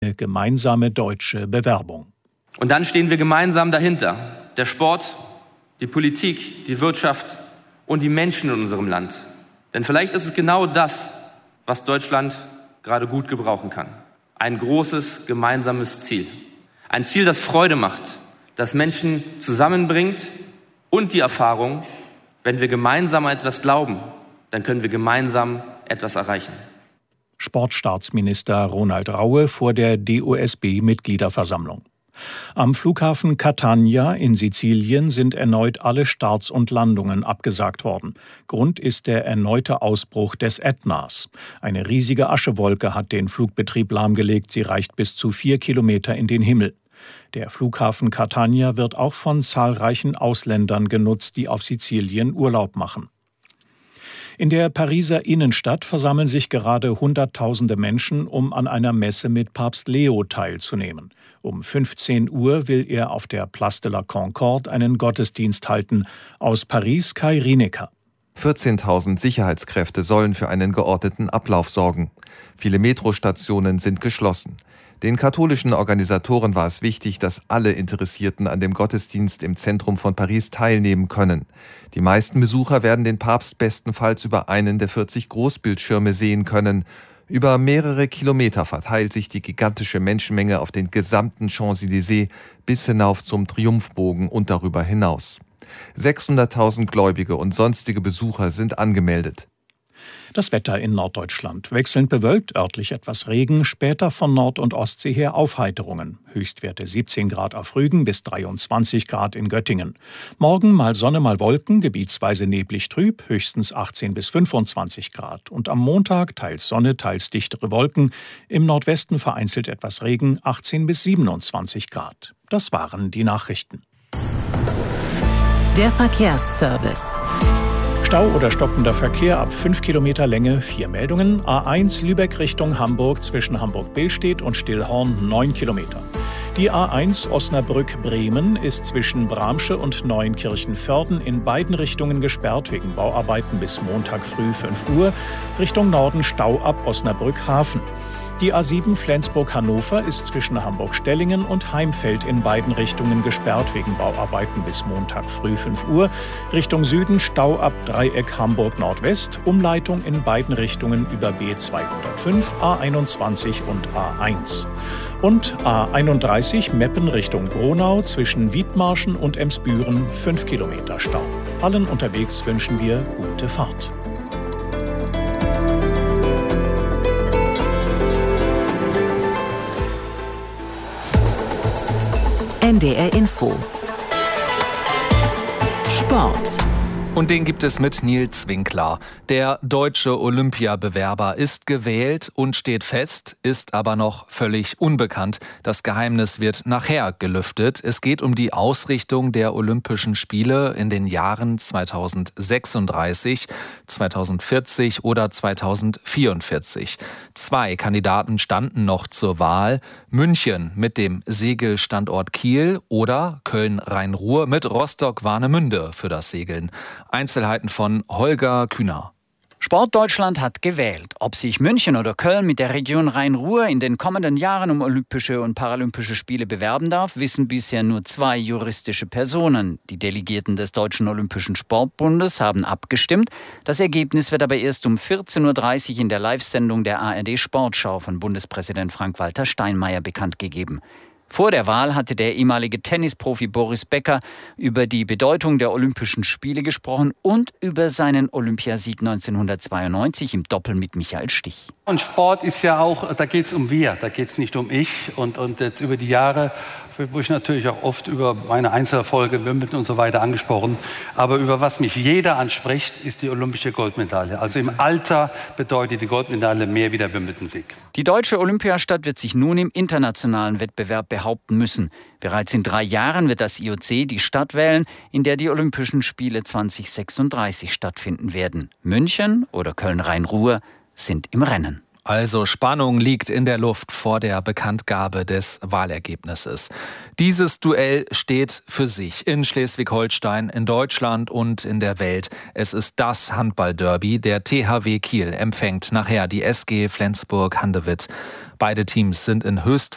eine gemeinsame deutsche Bewerbung. Und dann stehen wir gemeinsam dahinter. Der Sport, die Politik, die Wirtschaft und die Menschen in unserem Land. Denn vielleicht ist es genau das, was Deutschland gerade gut gebrauchen kann. Ein großes gemeinsames Ziel. Ein Ziel, das Freude macht, das Menschen zusammenbringt und die Erfahrung, wenn wir gemeinsam an etwas glauben, dann können wir gemeinsam etwas erreichen. Sportstaatsminister Ronald Raue vor der DOSB-Mitgliederversammlung. Am Flughafen Catania in Sizilien sind erneut alle Starts und Landungen abgesagt worden. Grund ist der erneute Ausbruch des Ätnas. Eine riesige Aschewolke hat den Flugbetrieb lahmgelegt. Sie reicht bis zu 4 Kilometer in den Himmel. Der Flughafen Catania wird auch von zahlreichen Ausländern genutzt, die auf Sizilien Urlaub machen. In der Pariser Innenstadt versammeln sich gerade Hunderttausende Menschen, um an einer Messe mit Papst Leo teilzunehmen. Um 15 Uhr will er auf der Place de la Concorde einen Gottesdienst halten. Aus Paris Kai Rienecker. 14.000 Sicherheitskräfte sollen für einen geordneten Ablauf sorgen. Viele Metrostationen sind geschlossen. Den katholischen Organisatoren war es wichtig, dass alle Interessierten an dem Gottesdienst im Zentrum von Paris teilnehmen können. Die meisten Besucher werden den Papst bestenfalls über einen der 40 Großbildschirme sehen können. Über mehrere Kilometer verteilt sich die gigantische Menschenmenge auf den gesamten Champs-Élysées bis hinauf zum Triumphbogen und darüber hinaus. 600.000 Gläubige und sonstige Besucher sind angemeldet. Das Wetter in Norddeutschland. Wechselnd bewölkt, örtlich etwas Regen, später von Nord- und Ostsee her Aufheiterungen. Höchstwerte 17 Grad auf Rügen bis 23 Grad in Göttingen. Morgen mal Sonne, mal Wolken, gebietsweise neblig trüb, höchstens 18 bis 25 Grad. Und am Montag teils Sonne, teils dichtere Wolken. Im Nordwesten vereinzelt etwas Regen, 18 bis 27 Grad. Das waren die Nachrichten. Der Verkehrsservice. Stau oder stockender Verkehr ab 5 Kilometer Länge, 4 Meldungen. A1 Lübeck Richtung Hamburg zwischen Hamburg-Billstedt und Stillhorn 9 Kilometer. Die A1 Osnabrück-Bremen ist zwischen Bramsche und Neuenkirchen-Vörden in beiden Richtungen gesperrt wegen Bauarbeiten bis Montag früh 5 Uhr. Richtung Norden Stau ab Osnabrück-Hafen. Die A7 Flensburg-Hannover ist zwischen Hamburg-Stellingen und Heimfeld in beiden Richtungen gesperrt wegen Bauarbeiten bis Montag früh 5 Uhr. Richtung Süden Stau ab Dreieck Hamburg-Nordwest, Umleitung in beiden Richtungen über B205, A21 und A1. Und A31 Meppen Richtung Gronau zwischen Wiedmarschen und Emsbüren 5 Kilometer Stau. Allen unterwegs wünschen wir gute Fahrt. NDR Info. Sport. Und den gibt es mit Nils Winkler. Der deutsche Olympiabewerber ist gewählt und steht fest, ist aber noch völlig unbekannt. Das Geheimnis wird nachher gelüftet. Es geht um die Ausrichtung der Olympischen Spiele in den Jahren 2036, 2040 oder 2044. 2 Kandidaten standen noch zur Wahl. München mit dem Segelstandort Kiel oder Köln-Rhein-Ruhr mit Rostock-Warnemünde für das Segeln. Einzelheiten von Holger Kühner. Sportdeutschland hat gewählt. Ob sich München oder Köln mit der Region Rhein-Ruhr in den kommenden Jahren um Olympische und Paralympische Spiele bewerben darf, wissen bisher nur 2 juristische Personen. Die Delegierten des Deutschen Olympischen Sportbundes haben abgestimmt. Das Ergebnis wird aber erst um 14.30 Uhr in der Live-Sendung der ARD Sportschau von Bundespräsident Frank-Walter Steinmeier bekannt gegeben. Vor der Wahl hatte der ehemalige Tennisprofi Boris Becker über die Bedeutung der Olympischen Spiele gesprochen und über seinen Olympiasieg 1992 im Doppel mit Michael Stich. Und Sport ist ja auch, da geht es um wir, da geht es nicht um ich. Und jetzt über die Jahre, wo ich natürlich auch oft über meine Einzelerfolge, Wimbledon und so weiter angesprochen, aber über was mich jeder anspricht, ist die olympische Goldmedaille. Also im Alter bedeutet die Goldmedaille mehr wie der Wimbledon-Sieg. Die deutsche Olympiastadt wird sich nun im internationalen Wettbewerb behaupten müssen. Bereits in 3 Jahren wird das IOC die Stadt wählen, in der die Olympischen Spiele 2036 stattfinden werden. München oder Köln-Rhein-Ruhr sind im Rennen. Also Spannung liegt in der Luft vor der Bekanntgabe des Wahlergebnisses. Dieses Duell steht für sich in Schleswig-Holstein, in Deutschland und in der Welt. Es ist das Handball-Derby. Der THW Kiel empfängt nachher die SG Flensburg-Handewitt. Beide Teams sind in Höchstform.